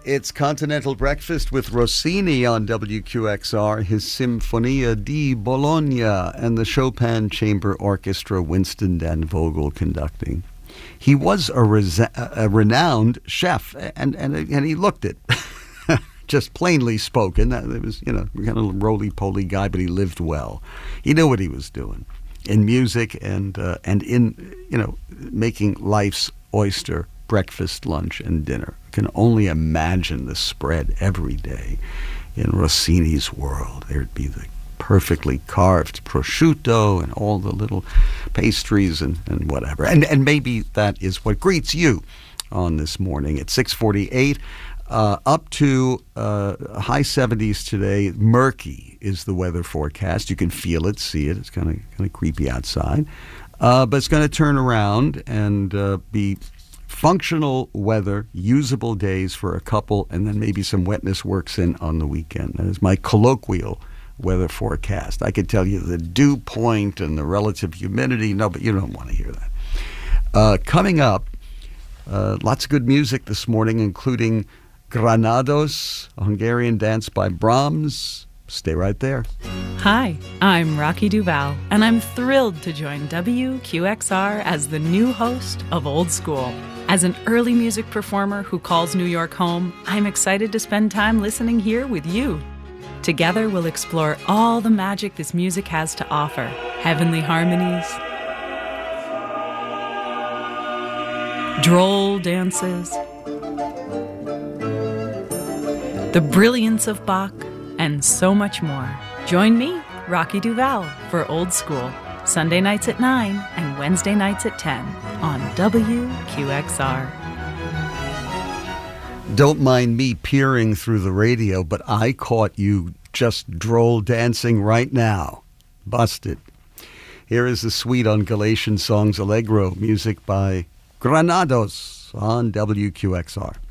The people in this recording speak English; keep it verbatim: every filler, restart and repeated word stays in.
It's Continental Breakfast with Rossini on W Q X R, his Sinfonia di Bologna, and the Chopin Chamber Orchestra, Winston Dan Vogel conducting. He was a, resa- a renowned chef, and, and, and he looked it. Just plainly spoken. It was, you know, kind of roly-poly guy, but he lived well. He knew what he was doing in music and uh, and in, you know, making life's oyster breakfast, lunch, and dinner. I can only imagine the spread every day in Rossini's world. There'd be the perfectly carved prosciutto and all the little pastries and, and whatever. And, and maybe that is what greets you on this morning at six forty-eight. Uh, up to uh, high seventies today. Murky is the weather forecast. You can feel it, see it. It's kind of kind of creepy outside. Uh, but it's going to turn around and uh, be functional weather, usable days for a couple, and then maybe some wetness works in on the weekend. That is my colloquial weather forecast. I could tell you the dew point and the relative humidity. No, but you don't want to hear that. Uh, coming up, uh, lots of good music this morning, including Granados, a Hungarian dance by Brahms. Stay right there. Hi, I'm Rocky Duval, and I'm thrilled to join W Q X R as the new host of Old School. As an early music performer who calls New York home, I'm excited to spend time listening here with you. Together, we'll explore all the magic this music has to offer. Heavenly harmonies, droll dances, the brilliance of Bach, and so much more. Join me, Rocky Duval, for Old School, Sunday nights at nine and Wednesday nights at ten on W Q X R. Don't mind me peering through the radio, but I caught you just droll dancing right now. Busted. Here is the suite on Galatian Songs Allegro, music by Granados on W Q X R.